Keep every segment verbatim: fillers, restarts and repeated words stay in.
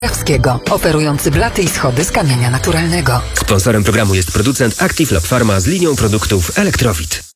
Kujawskiego, oferujący blaty i schody z kamienia naturalnego. Sponsorem programu jest producent Active Lab Pharma z linią produktów Elektrowit.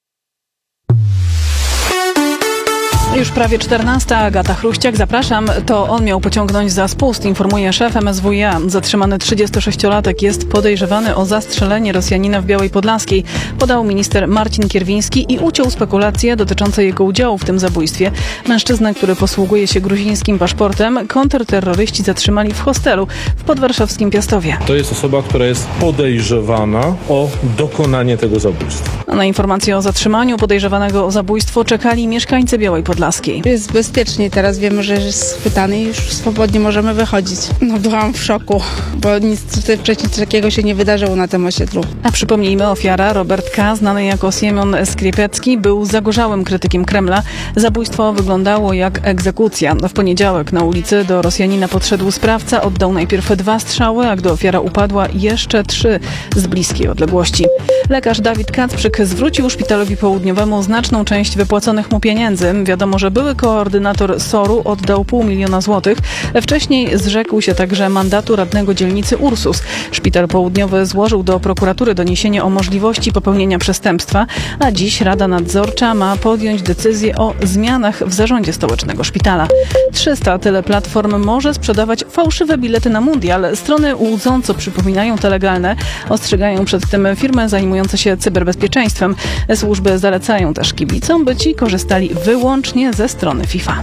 Już prawie czternasta. Agata Chruściak, zapraszam. To on miał pociągnąć za spust, informuje szef M S W iA. Zatrzymany trzydziestosześciolatek jest podejrzewany o zastrzelenie Rosjanina w Białej Podlaskiej, podał minister Marcin Kierwiński i uciął spekulacje dotyczące jego udziału w tym zabójstwie. Mężczyznę, który posługuje się gruzińskim paszportem, kontrterroryści zatrzymali w hostelu w podwarszawskim Piastowie. To jest osoba, która jest podejrzewana o dokonanie tego zabójstwa. Na informację o zatrzymaniu podejrzewanego o zabójstwo czekali mieszkańcy Białej Podlaskiej. Jest bezpiecznie, teraz wiemy, że jest schwytany i już swobodnie możemy wychodzić. No byłam w szoku, bo nic wcześniej takiego się nie wydarzyło na tym osiedlu. A przypomnijmy, ofiara Robert K., znany jako Siemion Skripiecki, był zagorzałym krytykiem Kremla. Zabójstwo wyglądało jak egzekucja. W poniedziałek na ulicy do Rosjanina podszedł sprawca, oddał najpierw dwa strzały, a gdy ofiara upadła, jeszcze trzy z bliskiej odległości. Lekarz Dawid Kacprzyk zwrócił szpitalowi południowemu znaczną część wypłaconych mu pieniędzy. Wiadomo, że były koordynator soru oddał pół miliona złotych. Wcześniej zrzekł się także mandatu radnego dzielnicy Ursus. Szpital Południowy złożył do prokuratury doniesienie o możliwości popełnienia przestępstwa, a dziś Rada Nadzorcza ma podjąć decyzję o zmianach w zarządzie stołecznego szpitala. trzysta tyle platform może sprzedawać fałszywe bilety na mundial. Strony łudząco przypominają te legalne. Ostrzegają przed tym firmy zajmujące się cyberbezpieczeństwem. Służby zalecają też kibicom, by ci korzystali wyłącznie ze strony FIFA.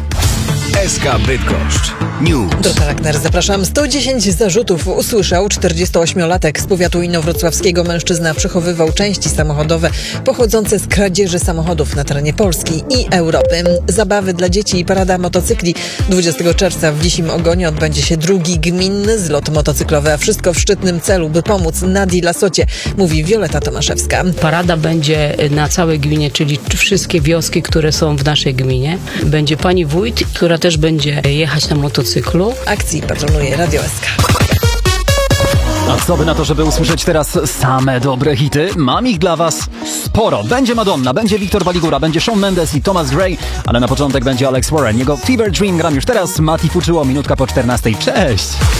S K Bydgoszcz News. Dorota Lachner, zapraszam. sto dziesięć zarzutów usłyszał czterdziestoośmiolatek z powiatu inowrocławskiego. Mężczyzna przechowywał części samochodowe pochodzące z kradzieży samochodów na terenie Polski i Europy. Zabawy dla dzieci i parada motocykli. dwudziestego czerwca w Lisim Ogonie odbędzie się drugi gminny zlot motocyklowy, a wszystko w szczytnym celu, by pomóc Nadii Lasocie, mówi Wioleta Tomaszewska. Parada będzie na całej gminie, czyli wszystkie wioski, które są w naszej gminie. Będzie pani wójt, która też będzie jechać na motocyklu. Akcji patronuje Radio S K. A co by na to, żeby usłyszeć teraz same dobre hity? Mam ich dla was sporo. Będzie Madonna, będzie Wiktor Waligura, będzie Shawn Mendes i Thomas Gray, ale na początek będzie Alex Warren. Jego Fever Dream gram już teraz. Mati Fuczyło, minutka po czternastej. Cześć!